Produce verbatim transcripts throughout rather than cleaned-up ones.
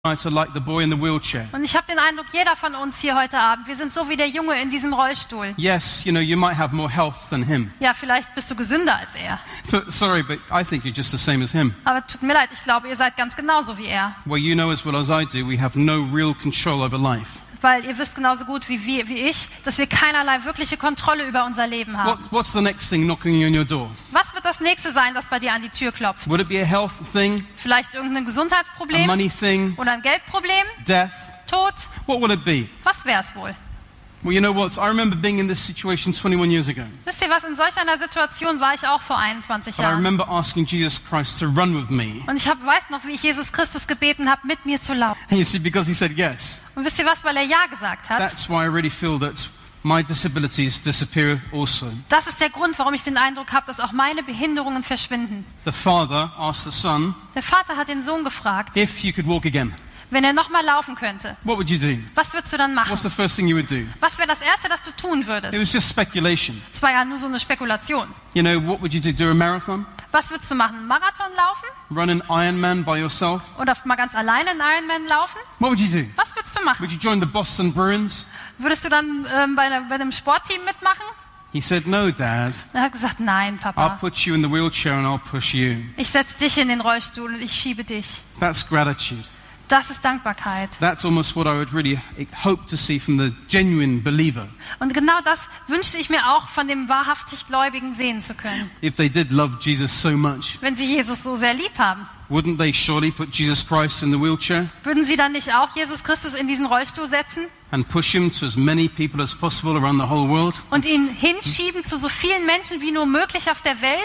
like the boy in the wheelchair. Und ich habe den Eindruck, jeder von uns hier heute Abend, wir sind so wie der Junge in diesem Rollstuhl. Yes, you know, you might have more health than him. Ja, vielleicht bist du gesünder als er. But, sorry, but I think you're just the same as him. Aber tut mir leid, ich glaube, ihr seid ganz genauso wie er. Well, you know as well as I do, we have no real control over life. Weil ihr wisst genauso gut wie, wie, wie ich, dass wir keinerlei wirkliche Kontrolle über unser Leben haben. What, what's the next thing knocking on your door? Was wird das nächste sein, das bei dir an die Tür klopft? Would it be a health thing? Vielleicht irgendein A Gesundheitsproblem money thing? oder ein Geldproblem? Death? Tod? What will it be? Was wäre es wohl? Well, you know what? I remember being in this situation twenty-one years ago. Wisst ihr was, in solch einer Situation war ich auch vor einundzwanzig And I Jahren. remember asking Jesus Christ to run with me. Und ich hab, weiß noch, wie ich Jesus Christus gebeten habe, mit mir zu laufen. And you see, because he said yes, Und wisst ihr was, weil er Ja gesagt hat? that's why I really feel that my disabilities disappear also. Das ist der Grund, warum ich den Eindruck habe, dass auch meine Behinderungen verschwinden. The father asked the son, Der Vater hat den Sohn gefragt, if you could walk again, wenn er nochmal laufen könnte, what would you do? was würdest du dann machen? What's the first thing you would do? Was wäre das Erste, das du tun It würdest? was just speculation. Es war ja nur so eine Spekulation. You know, what would you do? Do a marathon? Was würdest du machen? Einen Marathon laufen? Run an Ironman by yourself? Oder mal ganz alleine einen Ironman laufen? What would you do? Was würdest du machen? Would you join the Boston Bruins? Würdest du dann ähm, bei, einer, bei einem Sportteam mitmachen? He said, no, Dad. Er hat gesagt, nein, I'll Papa. put you in the wheelchair and I'll push you. Ich setze dich in den Rollstuhl und ich schiebe dich. That's gratitude. Das ist Dankbarkeit. That's almost what I would really hope to see from the genuine believer. Und genau das wünschte ich mir auch von dem wahrhaftig Gläubigen sehen zu können. If they did love Jesus so much, Wenn sie Jesus so sehr lieb haben, wouldn't they surely put Jesus Christ in the wheelchair würden sie dann nicht auch Jesus Christus in diesen Rollstuhl setzen and push him to as many people as possible around the whole world? und ihn hinschieben zu so vielen Menschen wie nur möglich auf der Welt?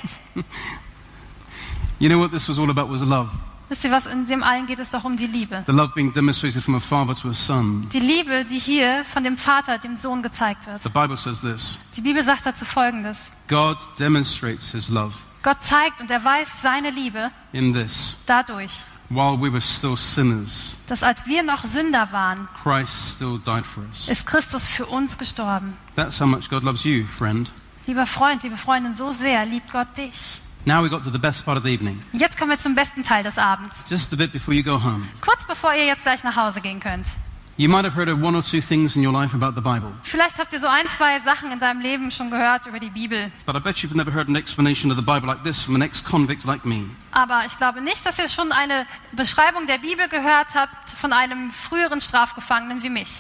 You know what this was all about was love. Wisst ihr was, in dem allen geht es doch um die Liebe. The love being demonstrated from a father to a son. Die Liebe, die hier von dem Vater, dem Sohn gezeigt wird. The Bible says this, Die Bibel sagt dazu Folgendes. God demonstrates his love Gott zeigt und erweist seine Liebe in this. dadurch, While we were still sinners, dass als wir noch Sünder waren, Christ still died for us. ist Christus für uns gestorben. That's how much God loves you, friend. Lieber Freund, liebe Freundin, so sehr liebt Gott dich. Now we got to the best part of the evening. Jetzt kommen wir zum besten Teil des Abends. Just a bit before you go home. Kurz bevor ihr jetzt gleich nach Hause gehen könnt. You might have heard of one or two things in your life about the Bible, Vielleicht habt ihr so ein, zwei Sachen in deinem Leben schon gehört über die Bibel. but I bet you've never heard an explanation of the Bible like this from an ex-convict like me. Aber ich glaube nicht, dass ihr schon eine Beschreibung der Bibel gehört habt von einem früheren Strafgefangenen wie mich.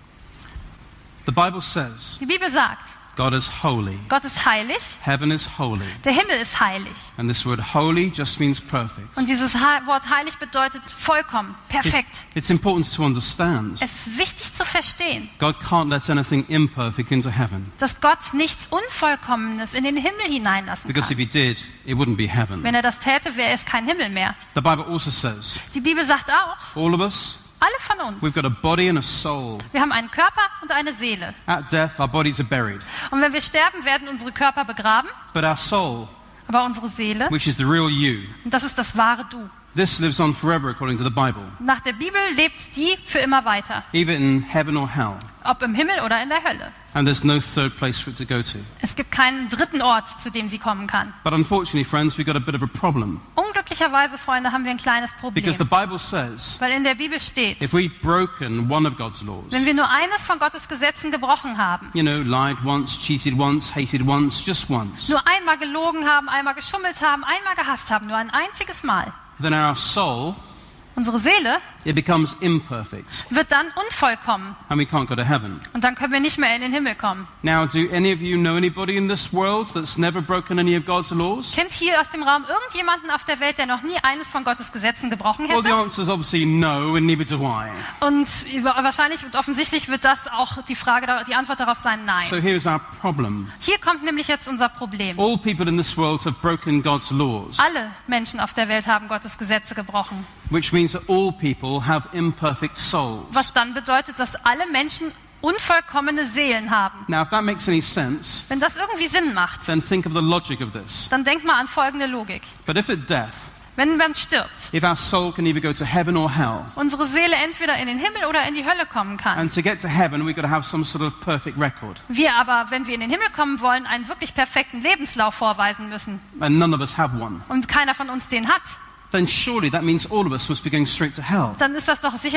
The Bible says Die Bibel sagt, God is holy, Gott ist heilig, heaven is holy, der Himmel ist heilig. and this word holy just means perfect. Und dieses He- Wort heilig bedeutet vollkommen, perfekt. It's important to understand. Es ist wichtig zu verstehen, God can't let anything imperfect into heaven, dass Gott nichts Unvollkommenes in den Himmel hineinlassen because if kann. he did, it wouldn't be heaven. Wenn er das täte, wäre es kein Himmel mehr. The Bible also says Die Bibel sagt auch, all of us, alle von uns, we've got a body and a soul. wir haben einen Körper und eine Seele. At death, our bodies are buried, Und wenn wir sterben, werden unsere Körper begraben, but our soul, aber unsere Seele, which is the real you, und das ist das wahre Du. this lives on forever according to the Bible, Nach der Bibel lebt die für immer weiter, either in heaven or hell, ob im Himmel oder in der Hölle. and there's no third place for it to go to. Es gibt keinen dritten Ort, zu dem sie kommen kann. But unfortunately, friends, we've got a bit of a problem, Unglücklicherweise, Freunde, haben wir ein kleines because the Problem. Bible says Weil in der Bibel steht, if we've broken one of God's laws, wenn wir nur eines von Gottes Gesetzen gebrochen haben, you know, lied once, cheated once, hated once, just once, nur einmal gelogen haben, einmal geschummelt haben, einmal gehasst haben, nur ein einziges Mal, then our soul, unsere Seele it becomes imperfect, wird dann unvollkommen. and we can't go to heaven. Und dann können wir nicht mehr in den Himmel kommen. Now, do any of you know anybody in this world that's never broken any of God's laws? Kennt hier aus dem Raum irgendjemanden auf der Welt, der noch nie eines von Gottes Gesetzen gebrochen Well, the hätte? answer is obviously no, and neither do I. Und wahrscheinlich und offensichtlich wird das auch die Frage, die Antwort darauf sein, nein. So here's our problem. Hier kommt nämlich jetzt unser Problem. All people in this world have broken God's laws, Alle Menschen auf der Welt haben Gottes Gesetze gebrochen. which means that all people have imperfect souls. Was dann bedeutet, dass alle Menschen unvollkommene Seelen haben. Now, if that makes any sense, Wenn das irgendwie Sinn macht, then think of the logic of this. dann denk mal an folgende Logik. But if at death, Wenn man stirbt, if our soul can either go to heaven or hell, unsere Seele entweder in den Himmel oder in die Hölle kommen kann. and to get to heaven, we've got to have some sort of perfect record. Wir aber, wenn wir in den Himmel kommen wollen, einen wirklich perfekten Lebenslauf vorweisen müssen. And none of us have one. Und keiner von uns den hat. then surely that means all of us must be going straight to hell. dann ist das doch sicher